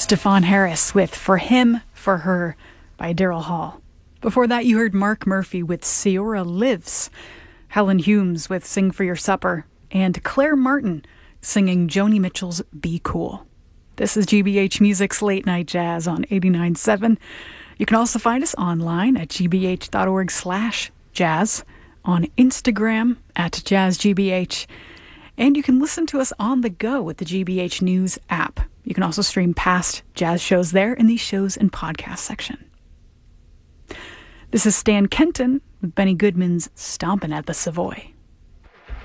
Stephon Harris with For Him, For Her by Daryl Hall. Before that, you heard Mark Murphy with Seora Lives, Helen Humes with Sing for Your Supper, and Claire Martin singing Joni Mitchell's Be Cool. This is GBH Music's Late Night Jazz on 89.7. You can also find us online at gbh.org/jazz, on Instagram at jazzgbh, and you can listen to us on the go with the GBH News app. You can also stream past jazz shows there in the shows and podcast section. This is Stan Kenton with Benny Goodman's Stompin' at the Savoy.